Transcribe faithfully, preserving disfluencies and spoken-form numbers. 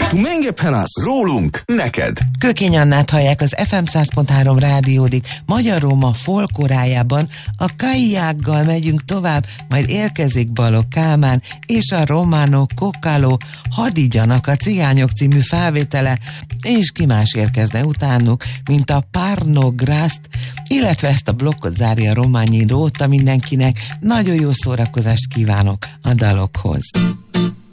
Tu menge penasz? Rólunk, neked. Kökény Annát hallják, az ef em száz pont három rádiódik. Magyar-Róma folklorájában a kaiággal megyünk tovább, majd érkezik Balogh Kálmán és a Romano Coccalo Hadigyanak a Cigányok című felvétele, és ki más érkezne utánuk, mint a Parno Grast, illetve ezt a blokkot zárja Rományi Róta mindenkinek. Nagyon jó szórakozást kívánok a dalokhoz.